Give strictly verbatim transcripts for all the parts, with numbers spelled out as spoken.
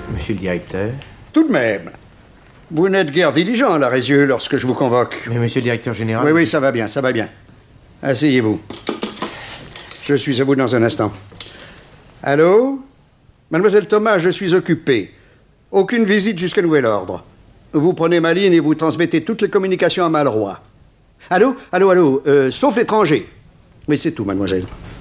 Monsieur le directeur. Tout de même. Vous n'êtes guère diligent, la Rézieux, lorsque je vous convoque. Mais monsieur le directeur général... Oui, oui, ça va bien, ça va bien. Asseyez-vous. Je suis à vous dans un instant. Allô? Mademoiselle Thomas, je suis occupé. Aucune visite jusqu'à nouvel ordre. Vous prenez ma ligne et vous transmettez toutes les communications à Malroy. Allô? Allô, allô? Euh, sauf l'étranger. Mais c'est tout, mademoiselle.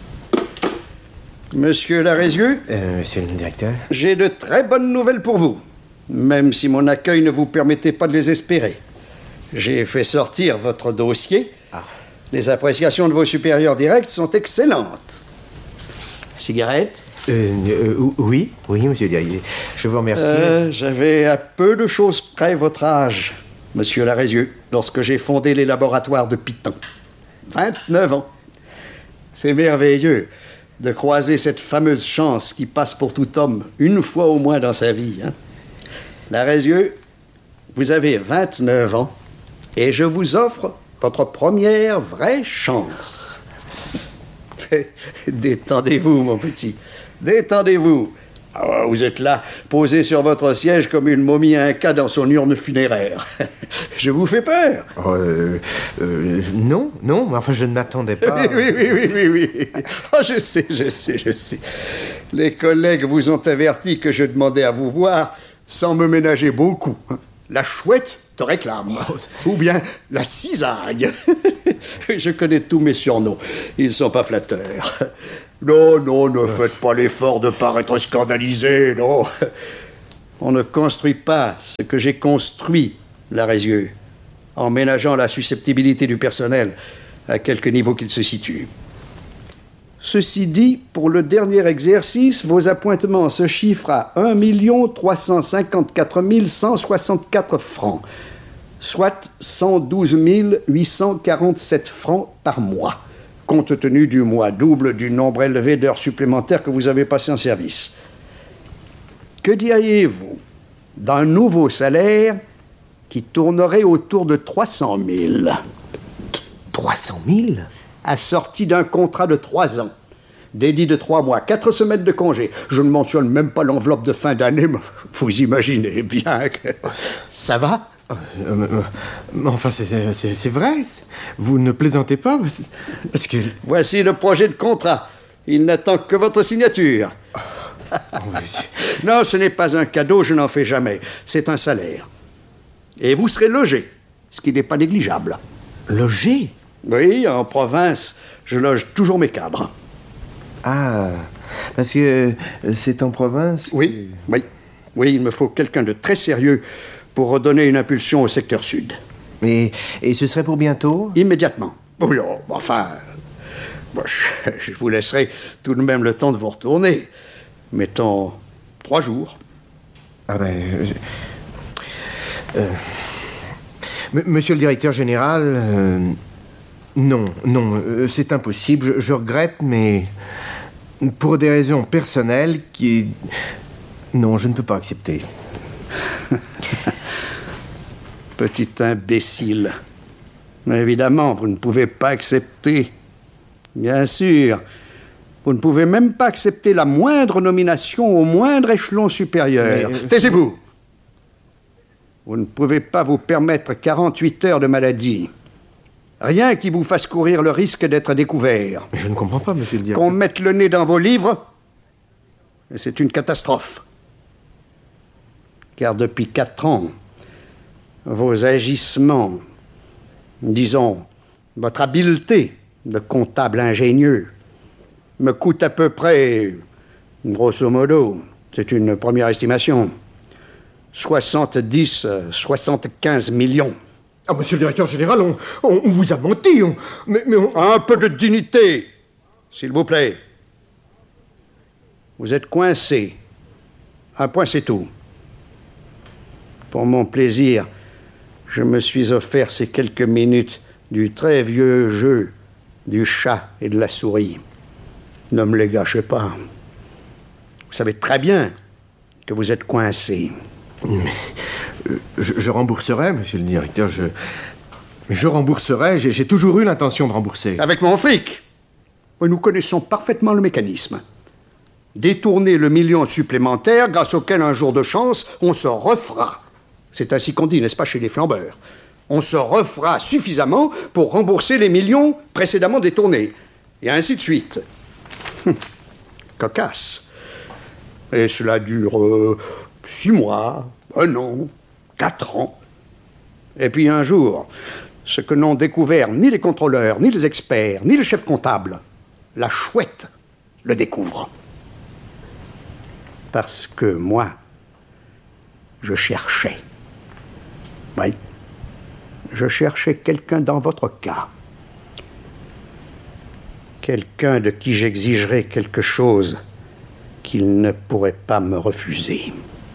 Monsieur Larézieux? Euh, monsieur le directeur? J'ai de très bonnes nouvelles pour vous. Même si mon accueil ne vous permettait pas de les espérer. J'ai fait sortir votre dossier. Ah. Les appréciations de vos supérieurs directs sont excellentes. Cigarette? Euh, euh, oui, oui, monsieur le directeur. Je vous remercie. Euh, j'avais à peu de choses près votre âge, monsieur Larézieux, lorsque j'ai fondé les laboratoires de Python. vingt-neuf ans. C'est merveilleux de croiser cette fameuse chance qui passe pour tout homme, une fois au moins dans sa vie. Hein? Larézieux, vous avez vingt-neuf ans et je vous offre votre première vraie chance. Détendez-vous, mon petit. Détendez-vous. Ah, vous êtes là, posé sur votre siège comme une momie inca dans son urne funéraire. Je vous fais peur. Oh, euh, euh, non, non, mais enfin, je ne m'attendais pas. Oui, oui, oui, oui, oui. Oh, je sais, je sais, je sais. Les collègues vous ont averti que je demandais à vous voir sans me ménager beaucoup. La chouette te réclame. Ou bien la cisaille. Je connais tous mes surnoms. Ils ne sont pas flatteurs. Non, non, ne faites pas l'effort de paraître scandalisé, non. On ne construit pas ce que j'ai construit, Larézieux, en ménageant la susceptibilité du personnel à quelque niveau qu'il se situe. Ceci dit, pour le dernier exercice, vos appointements se chiffrent à un million trois cent cinquante-quatre mille cent soixante-quatre francs, soit cent douze mille huit cent quarante-sept francs par mois, compte tenu du mois double du nombre élevé d'heures supplémentaires que vous avez passé en service. Que diriez-vous d'un nouveau salaire qui tournerait autour de trois cent mille? trois cent mille? Assorti d'un contrat de trois ans, dédié de trois mois, quatre semaines de congé. Je ne mentionne même pas l'enveloppe de fin d'année, mais vous imaginez bien que... Ça va? Euh, euh, euh, enfin, c'est, c'est, c'est vrai. Vous ne plaisantez pas, parce que... Voici le projet de contrat. Il n'attend que votre signature. Non, ce n'est pas un cadeau, je n'en fais jamais. C'est un salaire. Et vous serez logé, ce qui n'est pas négligeable. Logé? Oui, en province, je loge toujours mes cadres. Ah, parce que c'est en province? Oui, oui. Oui, il me faut quelqu'un de très sérieux pour redonner une impulsion au secteur sud. Et, et ce serait pour bientôt? Immédiatement. Oui, oh, enfin, bon, je, je vous laisserai tout de même le temps de vous retourner. Mettons trois jours. Ah ben... Euh, euh, m- monsieur le directeur général... Euh, non, non, euh, c'est impossible. Je, je regrette, mais... Pour des raisons personnelles qui... Non, je ne peux pas accepter. Petit imbécile. Mais évidemment, vous ne pouvez pas accepter. Bien sûr. Vous ne pouvez même pas accepter la moindre nomination au moindre échelon supérieur. Mais... Taisez-vous. Vous ne pouvez pas vous permettre quarante-huit heures de maladie. Rien qui vous fasse courir le risque d'être découvert. Mais je ne comprends pas, monsieur le directeur. Qu'on mette le nez dans vos livres, et c'est une catastrophe. Car depuis quatre ans, vos agissements, disons, votre habileté de comptable ingénieux, me coûte à peu près, grosso modo, c'est une première estimation, soixante-dix, soixante-quinze millions. Ah, monsieur le directeur général, on, on, on vous a menti, on, mais, mais on... Un peu de dignité, s'il vous plaît. Vous êtes coincé. Un point, c'est tout. Pour mon plaisir, je me suis offert ces quelques minutes du très vieux jeu du chat et de la souris. Ne me les gâchez pas. Vous savez très bien que vous êtes coincé. Mais, euh, je, je rembourserai, monsieur le directeur, je... Je rembourserai, j'ai, j'ai toujours eu l'intention de rembourser. Avec mon fric. Nous connaissons parfaitement le mécanisme. détourner le million supplémentaire grâce auquel, un jour de chance, on se refera. C'est ainsi qu'on dit, n'est-ce pas, chez les flambeurs? On se refera suffisamment pour rembourser les millions précédemment détournés. Et ainsi de suite. Hum, cocasse. Et cela dure euh, six mois, un an, quatre ans. Et puis un jour, ce que n'ont découvert ni les contrôleurs, ni les experts, ni le chef comptable, la chouette le découvre. Parce que moi, je cherchais. Oui. Je cherchais quelqu'un dans votre cas. Quelqu'un de qui j'exigerais quelque chose qu'il ne pourrait pas me refuser.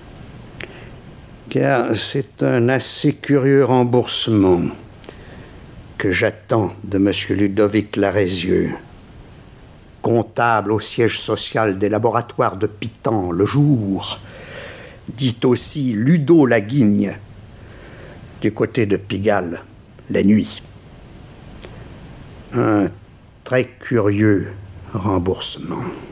Car c'est un assez curieux remboursement que j'attends de M. Ludovic Larézieux, comptable au siège social des laboratoires de Pitan le jour, dit aussi Ludo Laguigne, du côté de Pigalle la nuit. Un très curieux remboursement.